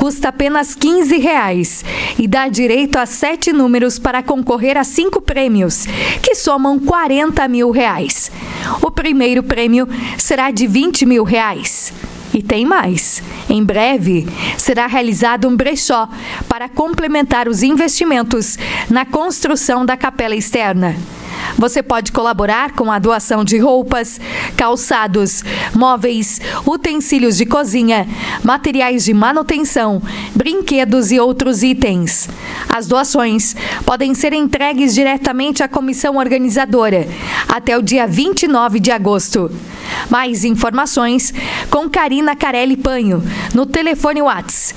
custa apenas R$15 e dá direito a 7 números para concorrer a 5 prêmios, que somam R$40 mil. O primeiro prêmio será de R$20 mil. E tem mais. Em breve, será realizado um brechó para complementar os investimentos na construção da capela externa. Você pode colaborar com a doação de roupas, calçados, móveis, utensílios de cozinha, materiais de manutenção, brinquedos e outros itens. As doações podem ser entregues diretamente à comissão organizadora até o dia 29 de agosto. Mais informações com Karina Carelli Panho no telefone WhatsApp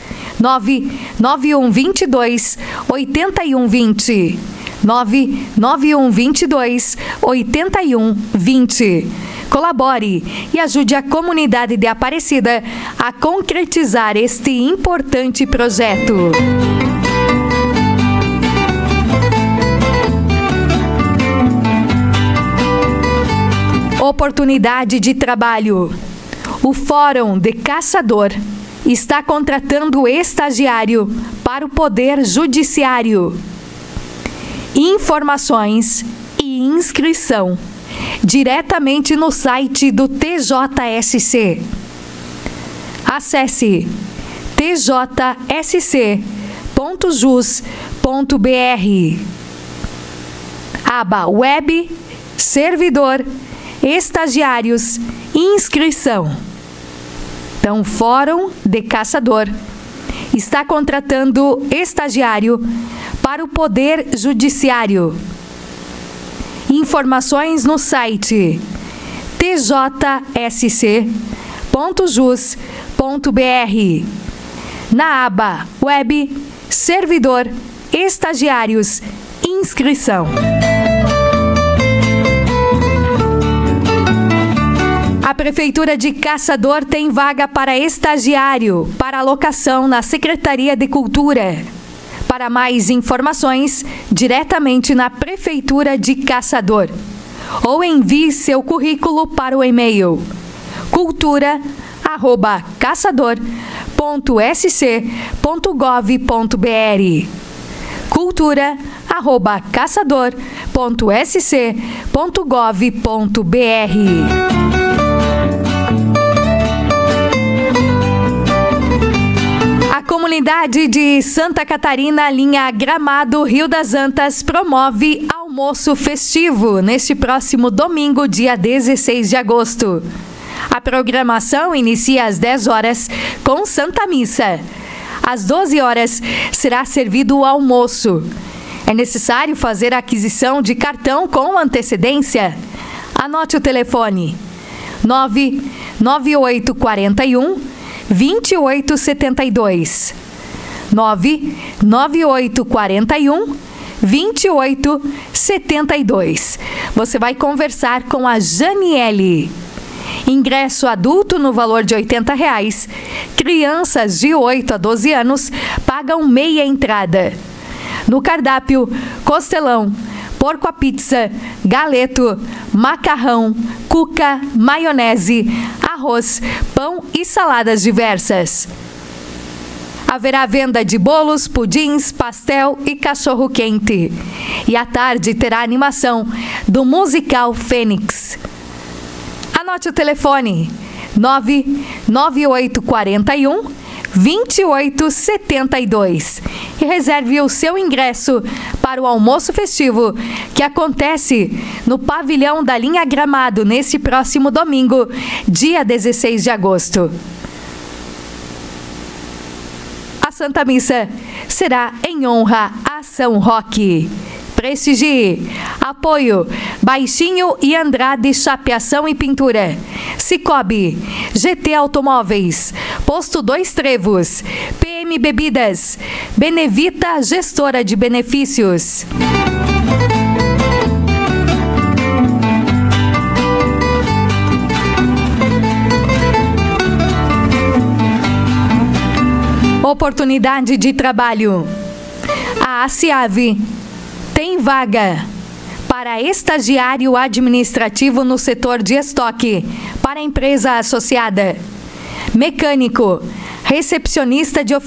99122 8120. 99122 8120. Colabore e ajude a comunidade de Aparecida a concretizar este importante projeto. Oportunidade de trabalho. O Fórum de Caçador está contratando estagiário para o Poder Judiciário. Informações e inscrição diretamente no site do TJSC. Acesse tjsc.jus.br. Aba Web, Servidor, Estagiários, Inscrição. Então, Fórum de Caçador está contratando estagiário para o Poder Judiciário. Informações no site tjsc.jus.br. Na aba Web, Servidor, Estagiários, Inscrição. A Prefeitura de Caçador tem vaga para estagiário para alocação na Secretaria de Cultura. Para mais informações, diretamente na Prefeitura de Caçador. Ou envie seu currículo para o e-mail cultura@caçador.sc.gov.br. cultura@caçador.sc.gov.br. A comunidade de Santa Catarina, linha Gramado, Rio das Antas, promove almoço festivo neste próximo domingo, dia 16 de agosto. A programação inicia às 10 horas com Santa Missa. Às 12 horas será servido o almoço. É necessário fazer a aquisição de cartão com antecedência. Anote o telefone: 99841 2872. 99841 2872. Você vai conversar com a Janiele. Ingresso adulto no valor de R$80. Crianças de 8 a 12 anos pagam meia entrada. No cardápio, costelão, porco à pizza, galeto, macarrão, cuca, maionese, arroz, pão e saladas diversas. Haverá venda de bolos, pudins, pastel e cachorro-quente. E à tarde terá animação do musical Fênix. Anote o telefone: 99841 2872 e reserve o seu ingresso para o almoço festivo que acontece no pavilhão da linha Gramado neste próximo domingo, dia 16 de agosto. A Santa Missa será em honra a São Roque. Prestigie. Apoio Baixinho e Andrade Chapeação e Pintura, Cicobi, GT Automóveis, Posto Dois Trevos, PM Bebidas, Benevita Gestora de Benefícios. Oportunidade de trabalho. A ACIAV tem vaga para estagiário administrativo no setor de estoque para empresa associada, mecânico, recepcionista de